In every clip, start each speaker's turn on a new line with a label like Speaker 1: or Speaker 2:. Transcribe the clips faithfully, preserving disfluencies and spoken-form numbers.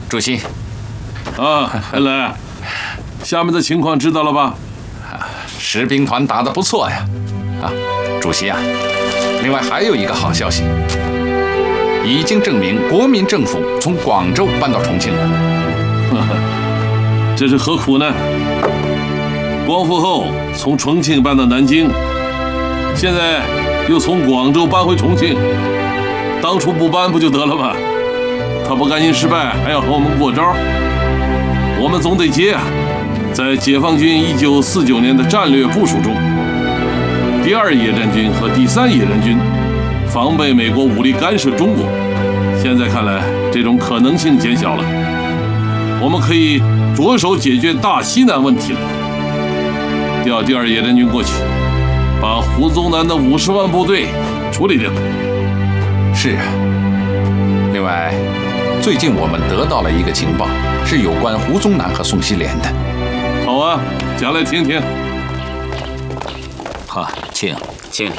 Speaker 1: 主席。
Speaker 2: 啊，恩来，下面的情况知道了吧？
Speaker 1: 石兵团打得不错呀！啊，主席啊，另外还有一个好消息，已经证明国民政府从广州搬到重庆了。
Speaker 2: 这是何苦呢？光复后从重庆搬到南京，现在又从广州搬回重庆，当初不搬不就得了吗？他不甘心失败，还要和我们过招，我们总得接啊！在解放军一九四九年的战略部署中，第二野战军和第三野战军防备美国武力干涉中国，现在看来这种可能性减小了，我们可以着手解决大西南问题了。调第二野战军过去，把胡宗南的五十万部队处理掉。
Speaker 1: 是啊。另外，最近我们得到了一个情报，是有关胡宗南和宋希濂的。
Speaker 2: 好啊，讲来听听。
Speaker 3: 好，请
Speaker 4: 请。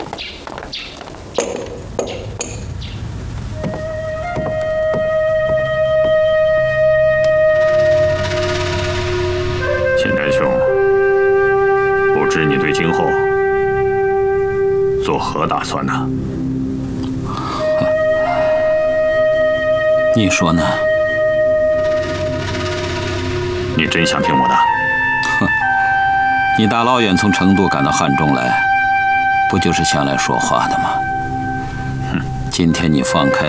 Speaker 5: 钦差兄，不知你对今后作何打算呢？
Speaker 3: 你说呢？
Speaker 5: 你真想听我的？
Speaker 3: 哼，你大老远从成都赶到汉中来，不就是想来说话的吗？哼，今天你放开